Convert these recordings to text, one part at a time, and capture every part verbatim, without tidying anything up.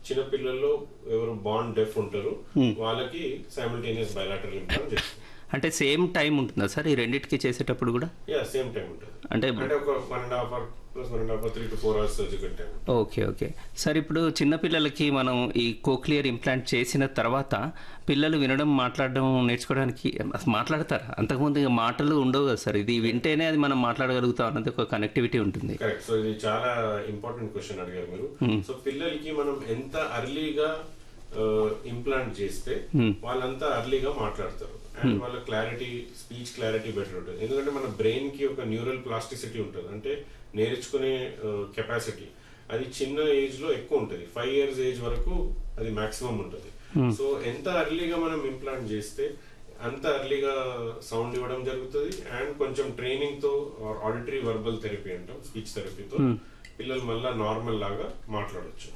చిన్నపిల్లల్లో ఎవరు బాండ్ డెఫ్ ఉంటారు వాళ్ళకి సైమల్టేనియస్ బైలాటరల్ ఇంప్లాంట్ చేస్తాం. అంటే సేమ్ టైం ఉంటుందా సార్ ఈ రెండింటికి చేసేటప్పుడు కూడా? యా సేమ్ టైం ఉంటుంది. అంటే అంటే ఒక one and half hour plus one and half three to four hours surgical time. Okay okay sir. ఇప్పుడు చిన్నపిల్లలకి మనం ఈ కోక్లియర్ ఇంప్లాంట్ చేసిన తర్వాత పిల్లలు వినడం మాట్లాడడం నేర్చుకోవడానికి మాట్లాడతారు. అంతకుముందు ఇక మాటలు ఉండవు కదా సార్, ఇది వింటేనే అది మనం మాట్లాడగలుగుతాం అన్నది ఒక కనెక్టివిటీ ఉంటుంది. కరెక్ట్. సో ఇది చాలా ఇంపార్టెంట్ క్వశ్చన్ అడిగారు మీరు. సో పిల్లలకి మనం ఎంత అర్లీగా ఇంప్లాంట్ చేస్తే వాళ్ళంతా అర్లీగా మాట్లాడతారు అండ్ వాళ్ళ క్లారిటీ స్పీచ్ క్లారిటీ బెటర్ ఉంటుంది. ఎందుకంటే మన బ్రెయిన్ కి ఒక న్యూరల్ ప్లాస్టిసిటీ ఉంటుంది, అంటే నేర్చుకునే కెపాసిటీ అది చిన్న ఏజ్ లో ఎక్కువ ఉంటుంది. ఫైవ్ ఇయర్స్ ఏజ్ వరకు అది మాక్సిమం ఉంటుంది. సో ఎంత అర్లీగా మనం ఇంప్లాంట్ చేస్తే అంత అర్లీగా సౌండ్ ఇవ్వడం జరుగుతుంది అండ్ కొంచెం ట్రైనింగ్ తో ఆడిటరీ వర్బల్ థెరపీ అంటాం, స్పీచ్ థెరపీతో పిల్లలు మళ్ళా నార్మల్ లాగా మాట్లాడొచ్చు.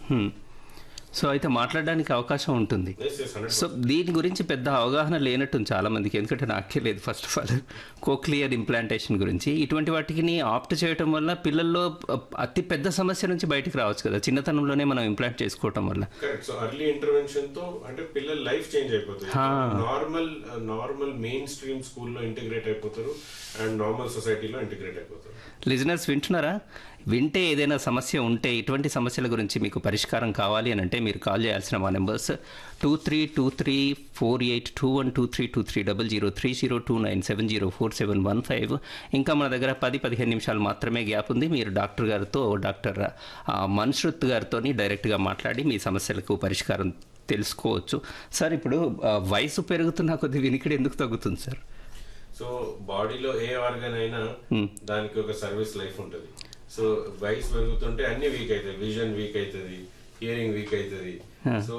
సో అయితే మాట్లాడడానికి అవకాశం ఉంటుంది. సో దీని గురించి పెద్ద అవగాహన లేనట్టుంది చాలా మందికి, ఎందుకంటే నాకే లేదు first of all cochlear implantation గురించి. ఇటువంటి వాటికి ఆప్ట్ చేయడం వల్ల పిల్లల్లో అతి పెద్ద సమస్య నుంచి బయటకు రావచ్చు కదా చిన్నతనంలోనే మనం ఇంప్లాంట్ చేసుకోవటం వల్ల. కరెక్ట్. సో ఎర్లీ ఇంటర్వెన్షన్ తో అంటే పిల్లల లైఫ్ చేంజ్ అయిపోతుంది. నార్మల్ నార్మల్ మెయిన్ స్ట్రీమ్ స్కూల్లో ఇంటిగ్రేట్ అయిపోతారు అండ్ నార్మల్ సొసైటీలో ఇంటిగ్రేట్ అయిపోతారు. లిజనర్స్ వింటున్నారా? వింటే ఏదైనా సమస్య ఉంటే ఇటువంటి సమస్యల గురించి మీకు పరిష్కారం కావాలి అని అంటే మీరు కాల్ చేయాల్సిన మా numbers two three two three four eight two one two three two three double zero three zero two nine seven zero four seven one five. ఇంకా మన దగ్గర పది పదిహేను నిమిషాలు మాత్రమే గ్యాప్ ఉంది. మీరు డాక్టర్ గారితో డాక్టర్ మన్శ్రుత్ గారితో డైరెక్ట్గా మాట్లాడి మీ సమస్యలకు పరిష్కారం తెలుసుకోవచ్చు. సార్ ఇప్పుడు వయసు పెరుగుతున్న కొద్ది వినికిడి ఎందుకు తగ్గుతుంది సార్? సో బాడీలో ఏ ఆర్గన్ అయినా దానికి ఒక సర్వీస్ లైఫ్ ఉంటుంది. సో వయసు పెరుగుతుంటే అన్ని వీక్ అవుతాయి, విజన్ వీక్ అవుతుంది, హియరింగ్ వీక్ అవుతుంది. సో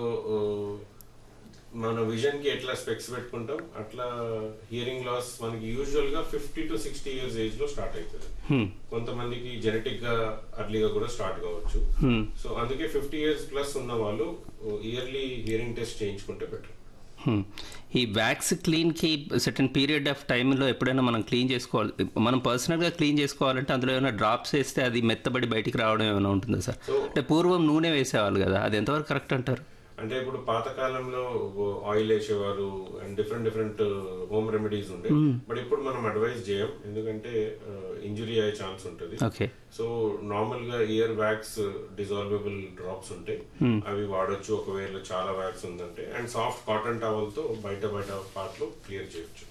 మన విజన్ కి ఎట్లా స్పెక్స్ పెట్టుకుంటాం అట్లా హియరింగ్ లాస్ మనకి యూజువల్ గా fifty to sixty years age లో స్టార్ట్ అవుతుంది. కొంతమందికి జెనెటిక్ గా అర్లీగా కూడా స్టార్ట్ కావచ్చు. సో అందుకే ఫిఫ్టీ ఇయర్స్ ప్లస్ ఉన్న వాళ్ళు ఇయర్లీ హియరింగ్ టెస్ట్ చేయించుకుంటే బెటర్. ఈ వ్యాక్స్ క్లీన్కి సర్టన్ పీరియడ్ ఆఫ్ టైంలో ఎప్పుడైనా మనం క్లీన్ చేసుకోవాలి, మనం పర్సనల్గా క్లీన్ చేసుకోవాలంటే అందులో ఏమైనా డ్రాప్స్ వేస్తే అది మెత్తబడి బయటికి రావడం ఏమైనా ఉంటుందా సార్? అంటే పూర్వం నూనె వేసేవాళ్ళు కదా, అది ఎంతవరకు కరెక్ట్ అంటారు? అంటే ఇప్పుడు పాతకాలంలో ఆయిల్ వేసేవారు and different different home remedies ఉండే, బట్ ఇప్పుడు మనం అడ్వైజ్ చేయం ఎందుకంటే ఇంజురీ అయ్యే ఛాన్స్ ఉంటుంది. సో నార్మల్ గా ఇయర్ వ్యాక్స్ డిజాల్వబుల్ డ్రాప్స్ ఉంటాయి, అవి వాడొచ్చు ఒకవేళ చాలా వ్యాక్స్ ఉందంటే. అండ్ సాఫ్ట్ కాటన్ టవల్ తో బయట బయట పార్ట్ లో క్లియర్ చేయొచ్చు.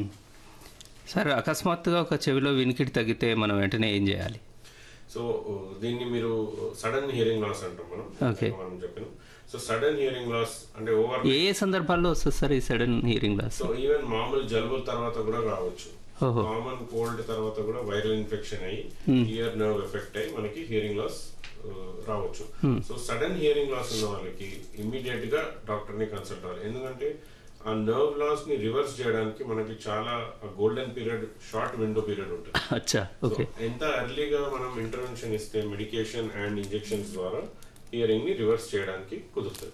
సార్ అకస్మాత్తుగా ఒక చెవిలో వినికిడి తగ్గితే మనం వెంటనే ఏం చేయాలి? సో దీన్ని మీరు సడన్ హియరింగ్ లాస్ అంటాం మనం మనం చెప్పిన. సో సడన్ హియరింగ్ లాస్ అంటే ఓవర్ ఏ ఏ సందర్భాల్లో వస్తుంది సార్ ఈ sudden hearing loss? So even మామూలు జలుబుల తర్వాత కూడా రావచ్చు, కామన్ కోల్డ్ తర్వాత కూడా వైరల్ ఇన్ఫెక్షన్ అయ్యి ఇయర్ నర్వ్ ఎఫెక్ట్ అయ్యి మనకి హియరింగ్ లాస్ రావచ్చు. సో సడన్ హియరింగ్ లాస్ ఉన్న వాళ్ళకి ఇమ్మీడియట్ గా డాక్టర్ ని కన్సల్ట్ అవ్వాలి. ఎందుకంటే ఆ నర్వ్ లాస్ ని రివర్స్ చేయడానికి మనకి చాలా golden period, short window period ఉంటుంది. ఎంత ఎర్లీగా మనం ఇంటర్వెన్షన్ ఇస్తే మెడికేషన్ అండ్ ఇంజెక్షన్స్ ద్వారా హియరింగ్ ని రివర్స్ చేయడానికి కుదురుతుంది.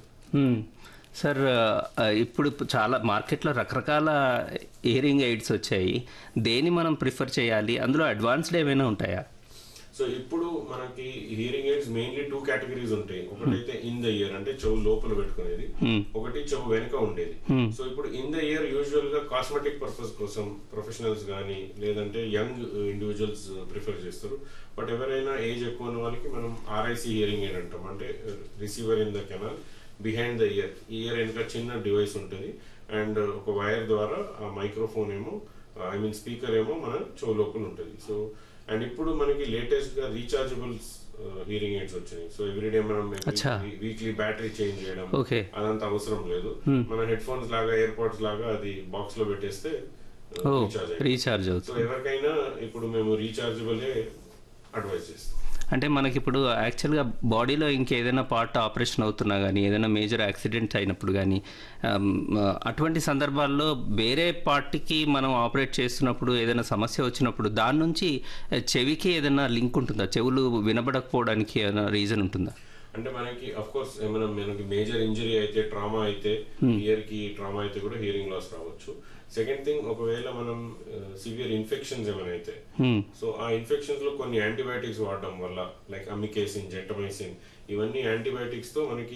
సార్ ఇప్పుడు చాలా మార్కెట్లో రకరకాల హియరింగ్ ఎయిడ్స్ వచ్చాయి, దేని మనం ప్రిఫర్ చేయాలి? అందులో అడ్వాన్స్డ్ ఏమైనా ఉంటాయా? సో ఇప్పుడు మనకి hearing AIDS mainly two categories ఉంటాయి. ఒకటైతే ఇన్ ద ఇయర్ అంటే చెవు లోపల పెట్టుకునేది, ఒకటి చెవు వెనుక ఉండేది. సో ఇప్పుడు ఇన్ ద ఇయర్ యూజువల్ గా కాస్మెటిక్ పర్పస్ కోసం ప్రొఫెషనల్స్ కానీ లేదంటే యంగ్ ఇండివిజువల్స్ ప్రిఫర్ చేస్తారు. బట్ ఎవరైనా ఏజ్ ఎక్కువ ఉన్న వాళ్ళకి మనం ఆర్ఐసి హియరింగ్ ఎయిడ్ అంటాం, అంటే receiver in the canal behind the year. Year వెనుక చిన్న డివైస్ ఉంటుంది అండ్ ఒక వైర్ ద్వారా ఆ మైక్రోఫోన్ ఏమో ఐ మీన్ స్పీకర్ ఏమో మన చెవు లోపల ఉంటుంది. సో అండ్ ఇప్పుడు మనకి లేటెస్ట్ గా రీచార్జబుల్ హియరింగ్ ఎయిడ్స్ వచ్చినాయి. సో ఎవ్రీడే మనం వీక్లీ బ్యాటరీ చేంజ్ చేయడం అదంతా అవసరం లేదు. మన హెడ్ ఫోన్స్ లాగా ఎయిర్ పోడ్స్ లాగా అది బాక్స్ లో పెట్టేస్తే రీఛార్జ్ అవుతుంది. సో ఎవరికైనా ఇప్పుడు మేము రీఛార్జబుల్ అడ్వైజ్ చేస్తాం. అంటే మనకి ఇప్పుడు యాక్చువల్గా బాడీలో ఇంకేదైనా పార్ట్ ఆపరేషన్ అవుతున్నా కానీ ఏదైనా మేజర్ యాక్సిడెంట్ అయినప్పుడు కానీ అటువంటి సందర్భాల్లో వేరే పార్ట్కి మనం ఆపరేట్ చేస్తున్నప్పుడు ఏదైనా సమస్య వచ్చినప్పుడు దాని నుంచి చెవికి ఏదైనా లింక్ ఉంటుందా? చెవులు వినబడకపోవడానికి ఏదైనా రీజన్ ఉంటుందా? అంటే మనకి అఫ్ కోర్స్ ఏమైనా మనకి మేజర్ ఇంజరీ అయితే, ట్రామా అయితే, ఇయర్ కి ట్రామా అయితే కూడా హియరింగ్ లాస్ రావచ్చు. సెకండ్ థింగ్, ఒకవేళ మనం సివియర్ ఇన్ఫెక్షన్స్ ఏమైనా అయితే, సో ఆ ఇన్ఫెక్షన్స్ లో కొన్ని యాంటీబయాటిక్స్ వాడడం వల్ల లైక్ అమికేసిన్, జెంటమైసిన్, ఇవన్నీ యాంటీబయాటిక్స్ తో మనకి